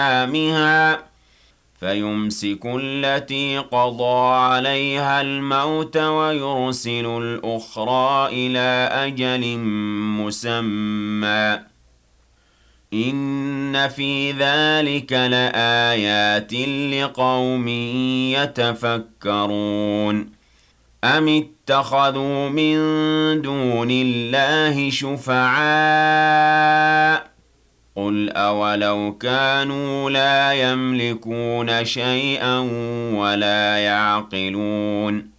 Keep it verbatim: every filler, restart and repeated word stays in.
أيامها فيمسك التي قضى عليها الموت ويرسل الأخرى إلى أجل مسمى إن في ذلك لآيات لقوم يتفكرون أم اتخذوا من دون الله شفعاء قل أولو كانوا لا يملكون شيئا ولا يعقلون